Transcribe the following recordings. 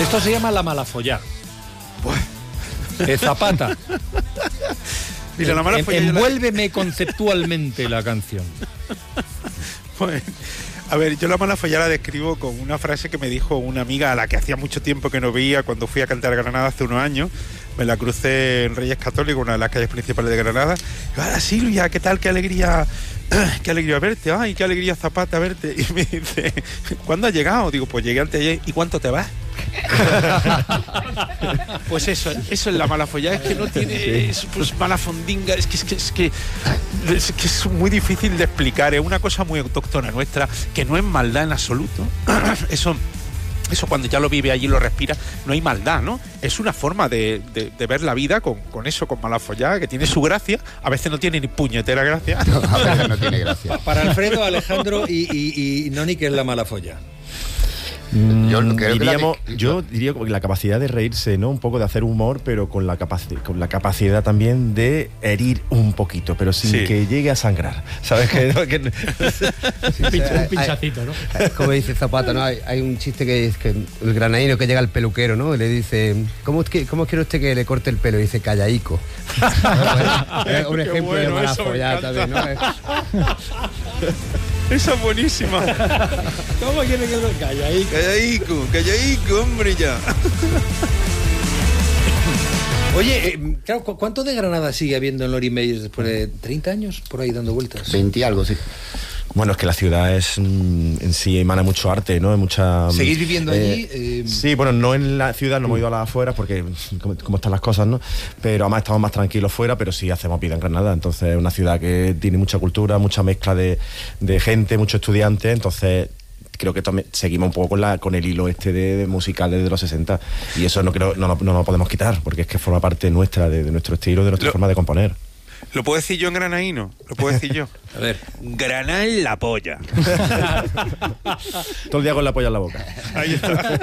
Esto se llama La Malafollá. Zapata. Mira, La Malafollá. Envuélveme conceptualmente la canción. Pues, a ver, yo La Malafollá la describo con una frase que me dijo una amiga a la que hacía mucho tiempo que no veía cuando fui a cantar a Granada hace unos años. Me la crucé en Reyes Católicos, una de las calles principales de Granada. Y, hola Silvia, ¿qué tal? Qué alegría verte. Ay, qué alegría Zapata verte. Y me dice, ¿cuándo has llegado? Digo, pues llegué antes de ayer. ¿Y cuánto te vas? Pues eso es La Malafollá, es que no tiene pues malafondinga, es que es muy difícil de explicar, es una cosa muy autóctona nuestra, que no es maldad en absoluto. Eso cuando ya lo vive allí, lo respira, no hay maldad, ¿no? Es una forma de ver la vida con eso, con Malafollá, que tiene su gracia, a veces no tiene ni puñetera gracia. No, a veces no tiene gracia. Para Alfredo, Alejandro y Noni, ¿qué es La Malafollá? Yo diría que la capacidad de reírse, ¿no? Un poco de hacer humor, pero con la capacidad también de herir un poquito, pero sin que llegue a sangrar. ¿Sabes? Un pinchacito, ¿no? Como dice Zapata, ¿no? Hay un chiste que es que el granadino que llega al peluquero, ¿no? Y le dice, ¿cómo quiere usted que le corte el pelo? Y dice, callaico. Un ejemplo de Malafollá también, ¿no? Esa es buenísima. ¿Cómo quiere que lo Callaico, hombre, ya. Oye, claro, ¿cuánto de Granada sigue habiendo en Lori Meyers después de 30 años por ahí dando vueltas? 20 y algo, sí. Bueno, es que la ciudad es en sí emana mucho arte, ¿no? Hay mucha... ¿Seguís viviendo allí? Sí, bueno, no en la ciudad, no hemos ido a las afueras porque como están las cosas, ¿no? Pero además estamos más tranquilos fuera, pero sí hacemos vida en Granada. Entonces es una ciudad que tiene mucha cultura, mucha mezcla de gente, muchos estudiantes. Entonces creo que seguimos un poco con el hilo de musicales de los 60. Y eso no lo podemos quitar, porque es que forma parte nuestra, de nuestro estilo, de nuestra forma de componer. ¿Lo puedo decir yo en granaíno? ¿Lo puedo decir yo? A ver. Graná en la polla. Todo el día con la polla en la boca. Ahí está.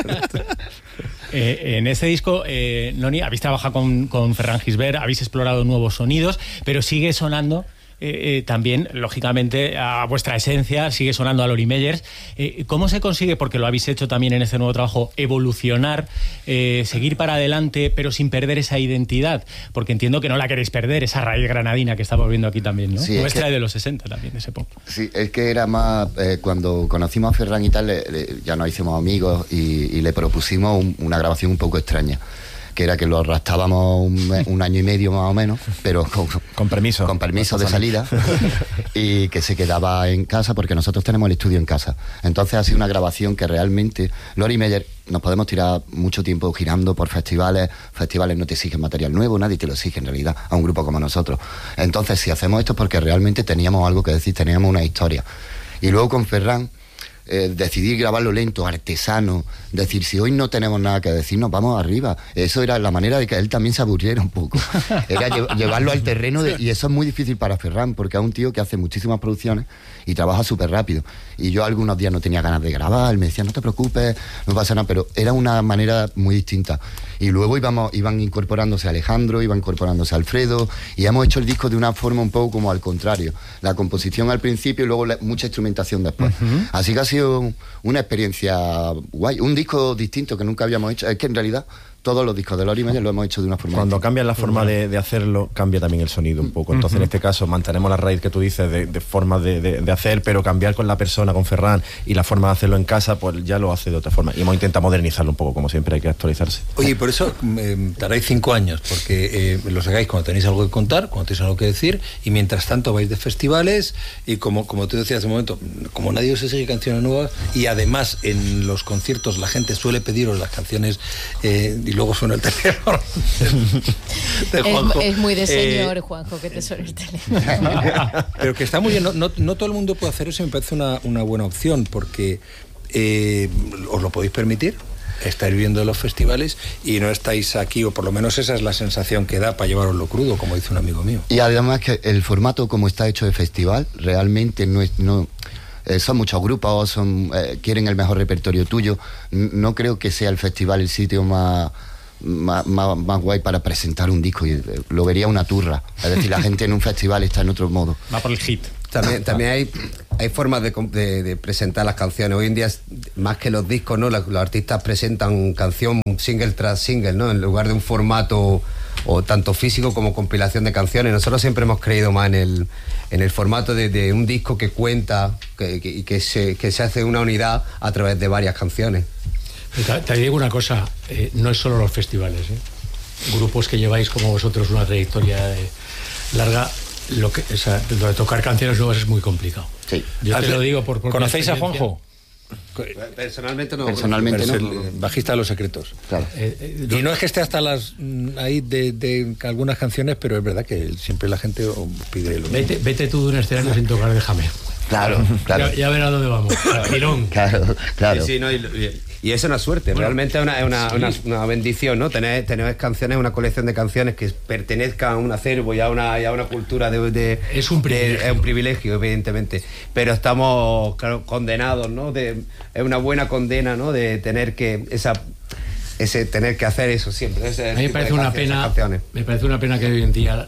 En este disco, Noni, habéis trabajado con Ferran Gisbert, habéis explorado nuevos sonidos, pero sigue sonando también, lógicamente, a vuestra esencia, sigue sonando a Lori Meyers. ¿Cómo se consigue, porque lo habéis hecho también en este nuevo trabajo, evolucionar, seguir para adelante, pero sin perder esa identidad? Porque entiendo que no la queréis perder, esa raíz granadina que estamos viendo aquí también, ¿no? Sí, nuestra de los 60 también, de ese pop. Sí, es que era más... cuando conocimos a Ferran y tal, ya nos hicimos amigos y le propusimos una grabación un poco extraña, que era que lo arrastrábamos un año y medio más o menos, pero con permiso de salida, y que se quedaba en casa, porque nosotros tenemos el estudio en casa. Entonces ha sido una grabación que realmente Lori Meyers nos podemos tirar mucho tiempo girando por festivales no te exigen material nuevo, nadie te lo exige en realidad a un grupo como nosotros. Entonces si hacemos esto es porque realmente teníamos algo que decir, teníamos una historia. Y luego con Ferran decidir grabarlo lento, artesano, decir, si hoy no tenemos nada que decir, nos vamos arriba. Eso era la manera de que él también se aburriera un poco. Era llevarlo al terreno y eso es muy difícil para Ferran, porque es un tío que hace muchísimas producciones y trabaja súper rápido. Y yo algunos días no tenía ganas de grabar, me decía, no te preocupes, no pasa nada, pero era una manera muy distinta. Y luego iban incorporándose Alejandro, iban incorporándose Alfredo, y hemos hecho el disco de una forma un poco como al contrario. La composición al principio y luego mucha instrumentación después. Uh-huh. Así que ha sido una experiencia guay, un disco distinto que nunca habíamos hecho. Es que en realidad todos los discos de Lori Meyers lo hemos hecho de una forma cuando distinta. Cambia la forma de hacerlo, cambia también el sonido un poco. Entonces en este caso mantenemos la raíz que tú dices de forma de hacer, pero cambiar con la persona, con Ferran, y la forma de hacerlo en casa, pues ya lo hace de otra forma, y hemos intentado modernizarlo un poco, como siempre hay que actualizarse. Oye, por eso tardáis 5 años, porque lo sacáis cuando tenéis algo que contar, cuando tenéis algo que decir, y mientras tanto vais de festivales, y como tú decías hace un momento, como nadie os exige canciones nuevas, y además en los conciertos la gente suele pediros las canciones y luego suena el teléfono de Juanjo. Es muy de señor, Juanjo, que te suene el teléfono. Pero que está muy bien, no todo el mundo puede hacer eso, y me parece una buena opción, porque os lo podéis permitir. Estáis viendo los festivales y no estáis aquí, o por lo menos esa es la sensación que da para llevaroslo crudo, como dice un amigo mío. Y además que el formato como está hecho de festival realmente no son muchos grupos, quieren el mejor repertorio tuyo. No creo que sea el festival el sitio más guay para presentar un disco, y lo vería una turra. Es decir, la gente en un festival está en otro modo. Va por el hit. También hay formas de presentar las canciones. Hoy en día, más que los discos, ¿no? Los artistas presentan canción single tras single, ¿no? En lugar de un formato o tanto físico como compilación de canciones. Nosotros siempre hemos creído más en el formato de un disco que cuenta, que se hace una unidad a través de varias canciones. Te digo una cosa, no es solo los festivales, grupos que lleváis como vosotros una trayectoria larga, lo de tocar canciones nuevas es muy complicado. Sí. Yo te lo digo por ¿Conocéis a Juanjo? Personalmente no. Personalmente no. El bajista de Los Secretos. Claro. Y no es que esté hasta las ahí de algunas canciones, pero es verdad que siempre la gente pide lo mismo. Vete tú de un escenario sin tocar Déjame. Claro. Ya verás dónde vamos. Tirón. Claro. Sí, no, y es una suerte, realmente es una bendición, ¿no? Tener canciones, una colección de canciones que pertenezcan a un acervo y a una cultura es un privilegio. Es un privilegio, evidentemente. Pero estamos, claro, condenados, ¿no? Es una buena condena, ¿no? De tener que tener que hacer eso siempre. A mí me parece una pena que hoy en día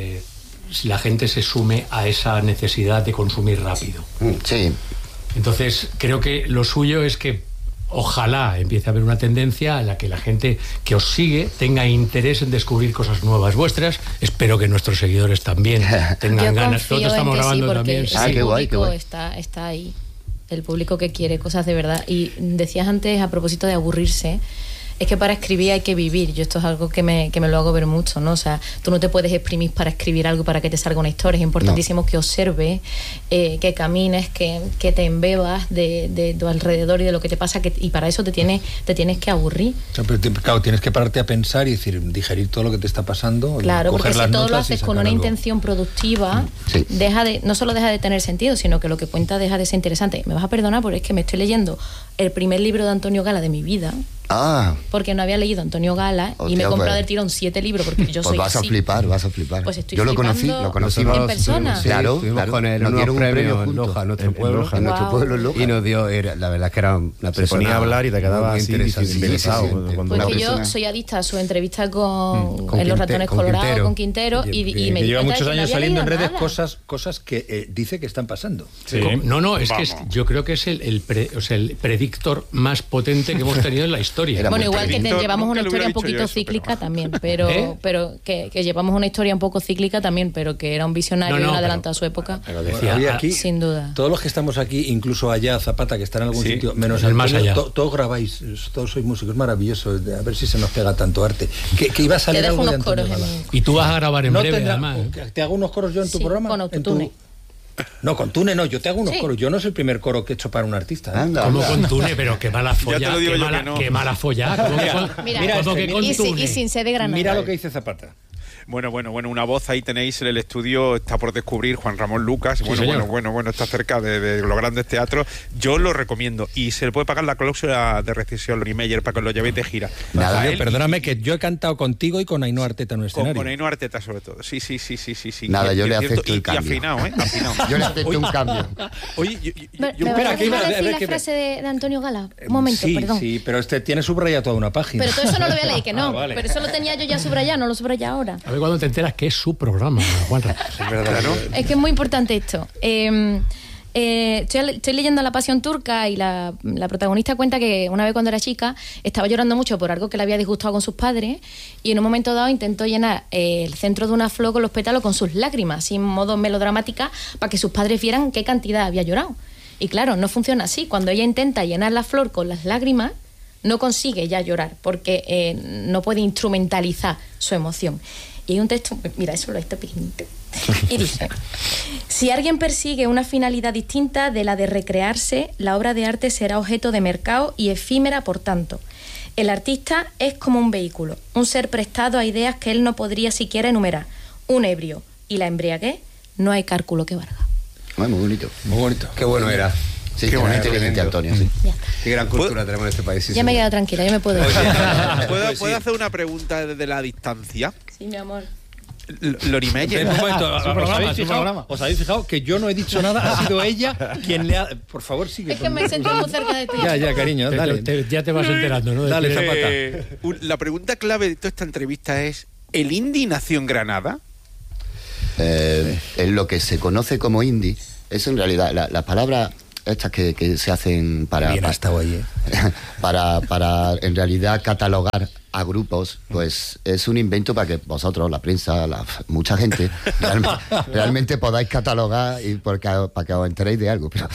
la gente se sume a esa necesidad de consumir rápido. Sí. Entonces, creo que lo suyo es que ojalá empiece a haber una tendencia en la que la gente que os sigue tenga interés en descubrir cosas nuevas vuestras. Espero que nuestros seguidores también tengan ganas. Nosotros estamos grabando también. Sí, el público está ahí. El público que quiere cosas de verdad. Y decías antes, a propósito de aburrirse, es que para escribir hay que vivir. Yo esto es algo que me lo hago ver mucho, ¿no? O sea, tú no te puedes exprimir para escribir algo para que te salga una historia. Es importantísimo que observes, que camines, que te embebas de tu alrededor y de lo que te pasa, y para eso te tienes que aburrir. O sea, pero claro, tienes que pararte a pensar y decir, digerir todo lo que te está pasando. Claro, porque si todo lo haces con una intención productiva, no solo deja de tener sentido, sino que lo que cuenta deja de ser interesante. Me vas a perdonar, pero es que me estoy leyendo el primer libro de Antonio Gala de mi vida. Porque no había leído Antonio Gala y me he comprado del tirón 7 libros porque yo soy vas así. Vas a flipar. Pues estoy yo lo conocí en persona. Claro, con él, nos dieron un premio en Loja, en nuestro pueblo. En nuestro pueblo, en Loja. Y nos dio, la verdad es que era una persona. Se ponía a hablar y te quedaba así interesado. Pues que yo soy adicta a su entrevista en Los Ratones Colorados, con Quintero, y me lleva muchos años saliendo en redes cosas que dice que están pasando. Sí. No, es que yo creo que es el predictor más potente que hemos tenido en la historia. Bueno, igual que llevamos una historia un poquito cíclica también, pero que llevamos una historia un poco cíclica también, pero que era un visionario y un adelantado a su época. Pero decía, aquí, sin duda. Todos los que estamos aquí, incluso allá, Zapata, que está en algún sitio, menos el más allá. Todos grabáis, todos sois músicos, es maravilloso. A ver si se nos pega tanto arte. Que iba a salir algo de Antonio Gala. Y tú vas a grabar en breve, además. ¿Te hago unos coros yo en tu programa? Con Autotune. No, con Tune no, yo te hago unos coros. Yo no es el primer coro que he hecho para un artista. ¿Cómo con Tune? Pero qué mala folla. Qué mala folla. Y sin ser de Granada. Mira lo que dice Zapata. Bueno, una voz ahí tenéis en el estudio, está por descubrir Juan Ramón Lucas. Sí, bueno, está cerca de los grandes teatros. Yo lo recomiendo y se le puede pagar la cláusula de rescisión Lori Meyer para que lo llevéis de gira. Nada, perdóname que yo he cantado contigo y con Ainhoa Arteta en un escenario. Con Ainhoa Arteta sobre todo. Sí. Nada, yo le acepto el cambio. Y afinado, afinado. Yo le acepto un cambio. Oye, espera, ¿qué iba a decir la frase de Antonio Gala? Un momento, perdón. Sí, pero tiene subrayado toda una página. Pero todo eso no lo voy a leer, que no. Vale. Pero eso lo tenía yo ya subrayado, no lo subraya ahora. A ver cuando te enteras que es su programa, Juanra. Es verdad, ¿no? Es que es muy importante esto. Estoy leyendo La Pasión Turca y la protagonista cuenta que una vez cuando era chica estaba llorando mucho por algo que le había disgustado con sus padres y en un momento dado intentó llenar el centro de una flor con los pétalos con sus lágrimas, sin modo melodramática, para que sus padres vieran qué cantidad había llorado. Y claro, no funciona así. Cuando ella intenta llenar la flor con las lágrimas, no consigue ya llorar porque no puede instrumentalizar su emoción. Y hay un texto, mira, eso lo está pequeñito, y dice: si alguien persigue una finalidad distinta de la de recrearse, la obra de arte será objeto de mercado y efímera por tanto. El artista es como un vehículo, un ser prestado a ideas que él no podría siquiera enumerar. Un ebrio y la embriaguez, no hay cálculo que valga. Muy bonito. Muy bonito. Qué bueno era. Sí, qué bonito que dice Antonio. Sí. Qué gran cultura tenemos en este país. Ya me he quedado tranquila, ya me puedo ir. ¿Puedo hacer una pregunta desde la distancia? Sí, mi amor. Lori Meyer. ¿Os habéis fijado que yo no he dicho nada? Ha sido ella quien le ha... Por favor, sigue. Es que me siento muy cerca de ti. Ya, cariño, dale. Ya te vas enterando, ¿no? Dale, Zapata. La pregunta clave de toda esta entrevista es: ¿el indie nació en Granada? En lo que se conoce como indie, Eso en realidad, las palabras estas que se hacen para en realidad catalogar a grupos, pues es un invento para que vosotros, la prensa, mucha gente realmente podáis catalogar y para que os enteréis de algo. Pero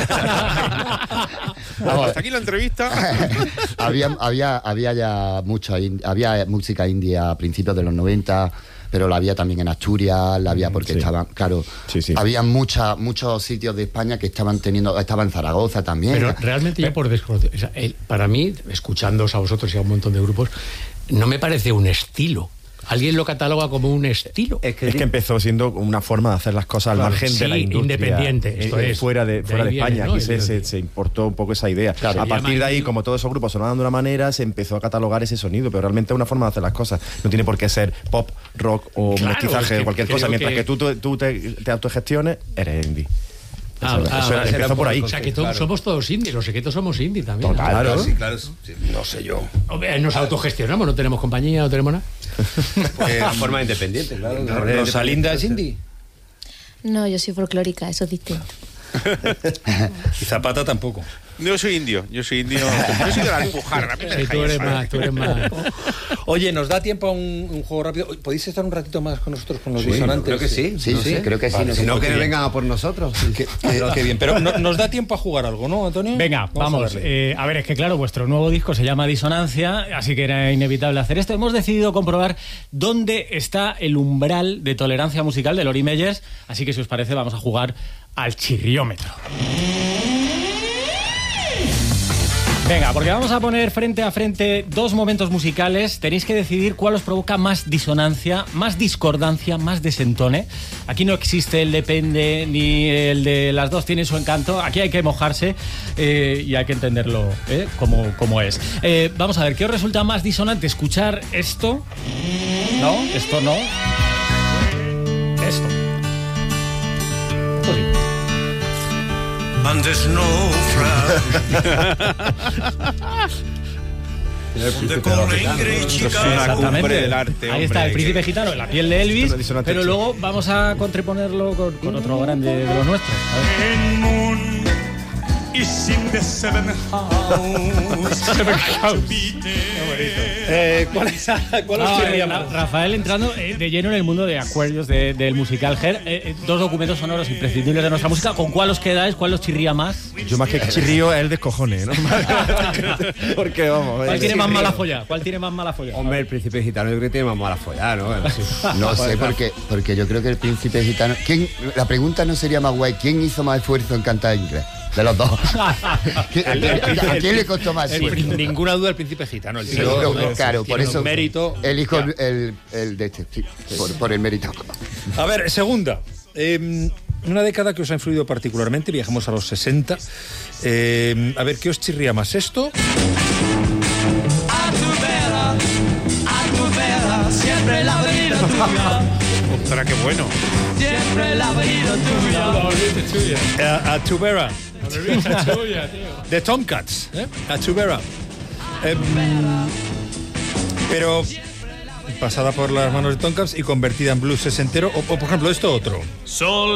hasta aquí la entrevista. había ya había música india a principios de los 90, pero la había también en Asturias, la había porque estaban, claro, había muchos sitios de España que estaba en Zaragoza también. Pero realmente yo por desconocer, para mí, escuchándoos a vosotros y a un montón de grupos, no me parece un estilo. Alguien lo cataloga como un estilo. Es que empezó siendo una forma de hacer las cosas al margen de la industria. Independiente. Esto es, fuera de España. Viene, ¿no? Aquí se importó un poco esa idea. Claro, a partir de ahí, como todos esos grupos sonaban de una manera, se empezó a catalogar ese sonido, pero realmente es una forma de hacer las cosas. No tiene por qué ser pop, rock o mestizaje o cualquier cosa. Mientras que tú te autogestiones, eres indie. Empezó por ahí. O sea, que somos todos indies, los secretos somos indie también. Total, claro. Sí, no sé yo. Nos autogestionamos, no tenemos compañía, no tenemos nada. De forma independiente, claro. ¿Rosalinda es indie? No, yo soy folclórica, eso es distinto. Y Zapata tampoco. Yo soy indio. Yo soy de la Alpujarra. Sí, tú eres más. Oye, ¿nos da tiempo a un juego rápido? ¿Podéis estar un ratito más con nosotros con los disonantes? Creo que sí. Sí, creo que sí. Vale, si no, que vengan a por nosotros. Qué bien. Pero nos da tiempo a jugar algo, ¿no, Antonio? Venga, vamos. A ver, es que claro, vuestro nuevo disco se llama Disonancia, así que era inevitable hacer esto. Hemos decidido comprobar dónde está el umbral de tolerancia musical de Lori Meyers, así que si os parece vamos a jugar al chirriómetro. Venga, porque vamos a poner frente a frente dos momentos musicales. Tenéis que decidir cuál os provoca más disonancia, más discordancia, más desentone. Aquí no existe el depende ni el de las dos tienen su encanto. Aquí hay que mojarse y hay que entenderlo como es. Vamos a ver, ¿qué os resulta más disonante? ¿Escuchar esto? No, esto no. Esto. Esto sí. And there's no Exactamente. Del arte, ahí está el príncipe gitano en la piel de Elvis, pero luego vamos a contraponerlo con otro grande de los nuestros. ¿Cuál os chirría más? Rafael entrando de lleno en el mundo de Aquarius del musical Her, dos documentos sonoros imprescindibles de nuestra música. ¿Con cuál os quedáis? ¿Cuál os chirría más? Yo más que chirrío es el descojone, ¿no? Porque vamos. ¿Cuál tiene más mala folla? ¿Cuál tiene más mala folla? Hombre, el príncipe gitano yo creo que tiene más mala folla, ¿no? No sé, porque yo creo que el príncipe gitano. La pregunta no sería más guay. ¿Quién hizo más esfuerzo en cantar inglés? De los dos. ¿A quién le costó más? Ninguna duda el príncipe gitano. El tío, claro, por eso mérito. Elijo el de este, sí, por el mérito. A ver, segunda. Una década que os ha influido particularmente, viajamos a los 60. A ver, ¿qué os chirría más? ¿Esto? Siempre la vida tuya. Ostras, qué bueno. Siempre la vida tuya. A Tubera. De Tomcats. A Tubera. Pero pasada por las manos de Tomcats y convertida en blues sesentero. O por ejemplo, esto otro.